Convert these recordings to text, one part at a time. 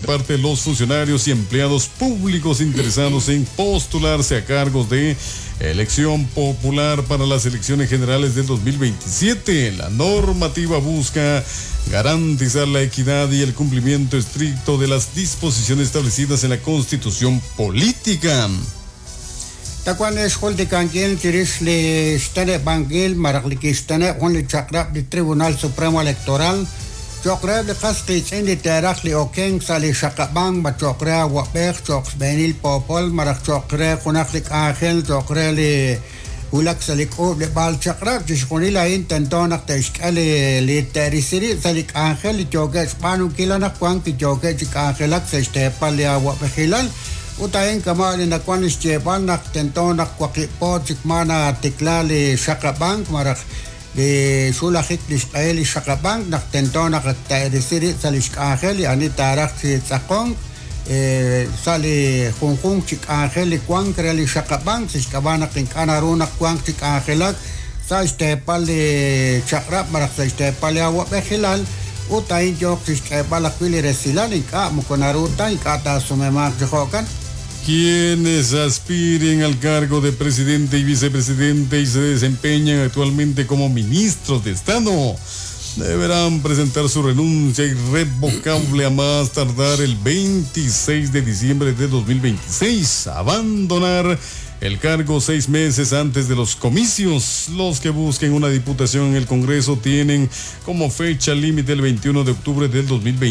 parte de los funcionarios y empleados públicos interesados en postularse a cargos de elección popular para las elecciones generales del 2027. La normativa busca garantizar la equidad y el cumplimiento estricto de las disposiciones establecidas en la Constitución política. Tacuan es de Canquil, Tirisle, Stane Bangil, Maracliquistane, Only Chakrab, del Tribunal Supremo Electoral. Chokre de Castis en de Terachli Okeng, Sali Shakabang, Bachokre, Wapek, Choks Benil Popol, Marak Chokre, Kunaklik Angel, Chokre le Ulak Saliko, de Bal Chakrab, Jishkunila Intentonak, Teskale, le Terisiri, Salik Angel, Joke, Spanu Kilanak, Quanki Joke, Angelak, Sestepa, Lea Wapehilal. Utahin kamali na kwanis cheban nak tentonak kwaklipo chikmana tiklali Shakabank marak de sulakik lispaeli Shakabank nak tentonak taerisiri salish angeli ani tarak si tsakong sali kungkung chik angeli kwang kreli Shakabank siskabana kinkanarunak kwang chik angelak sa istepali chakrap marak sa istepali awap behilal utahin jok siskabala kwili resilan inka mukonaruta inka ta sumemak jokokan. Quienes aspiren al cargo de presidente y vicepresidente y se desempeñan actualmente como ministros de Estado deberán presentar su renuncia irrevocable a más tardar el 26 de diciembre de 2026. Abandonar el cargo 6 meses antes de los comicios. Los que busquen una diputación en el Congreso tienen como fecha límite el 21 de octubre del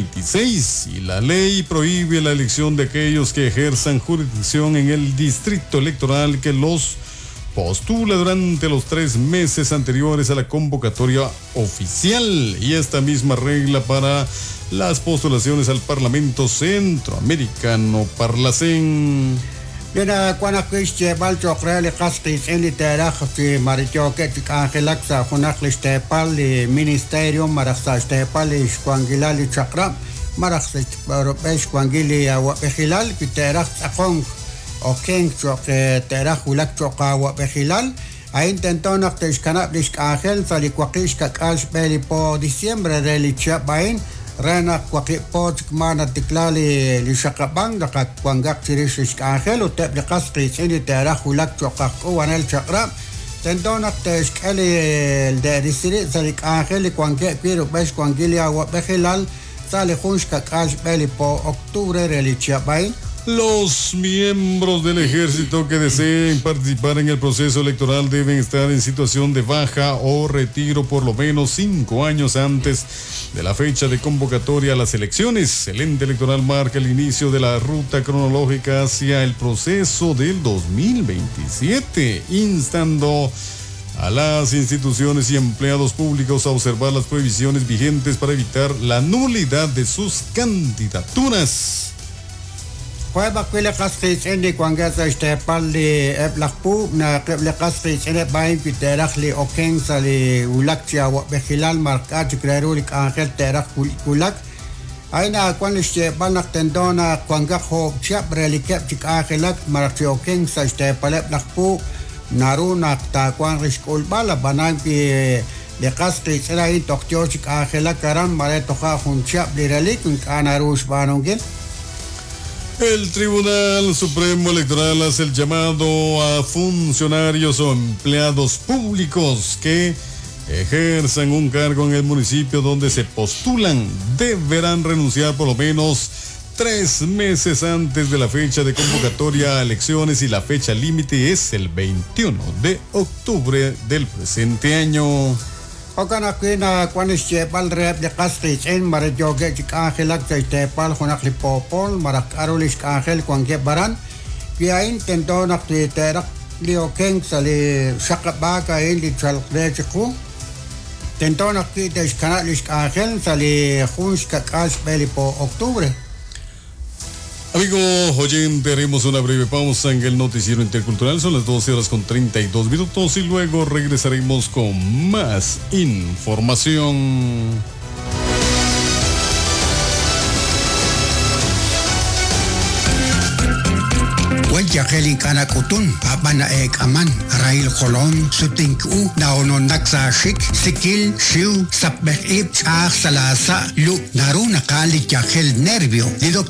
2026 y la ley prohíbe la elección de aquellos que ejerzan jurisdicción en el distrito electoral que los postula durante los 3 meses anteriores a la convocatoria oficial, y esta misma regla para las postulaciones al Parlamento Centroamericano, Parlacén. Lena cuando Cristian Balchokre le castis en literaja fi marichoque angelaksa junaklis tepal ministerio maraksa tepal isquangilali chakra maraksa europeis quangili awapehilal kiterach akong okeng chok terach ulak choka awapehilal a intentona teskana disk angel saliquakish kakal beli po diciembre relicha bain Rena kwakipot mana tiklali li Shakabang nakak kwangak tiris angel o tep likas krisini tera hulak chokak o anel chakra tendonak teskeli de risiri salik angel li kwangke piro bes kwangili awa behilal sale hunsh kakash beli po octubre relicha bain. Los miembros del ejército que deseen participar en el proceso electoral deben estar en situación de baja o retiro por lo menos 5 años antes de la fecha de convocatoria a las elecciones. El ente electoral marca el inicio de la ruta cronológica hacia el proceso del 2027, instando a las instituciones y empleados públicos a observar las prohibiciones vigentes para evitar la nulidad de sus candidaturas. Kaya bakwila kastis indi kwangasa istepal li eblakpu na kleble kastis indi bayin piterak li okeng sa li ulak siya behilal marka chikrerulik angel terak kulak ay na kwan li istepal naktendo na kwangak ho siya brelikep chik angelak marak siya okeng sa istepal eblakpu naru nakta kwan riskul bala banang pi li kastis indi toktyo chik angelak karam mare toka hun siya blirelik kanarush banongin. El Tribunal Supremo Electoral hace el llamado a funcionarios o empleados públicos que ejerzan un cargo en el municipio donde se postulan. Deberán renunciar por lo menos 3 meses antes de la fecha de convocatoria a elecciones y la fecha límite es el 21 de octubre del presente año. Okana kina kwanis chepal rep de kastis en marajoge chik angelak sa tepal hunakli popol marak arulis angel kwangke baran kaya intento nak terak li okeng sa li shakabaka in li chalkrechiku tento nak kita iskana lis angel sa li huns kakas beli po octubre. Amigo oyente, haremos una breve pausa en el noticiero intercultural. Son las 12:32 y luego regresaremos con más información. Yakelin kana kutun abana ek aman rail kolon sutingku naonon naksa shik sikil shiu sapbek ip salasa lu naruna kali yakel nervio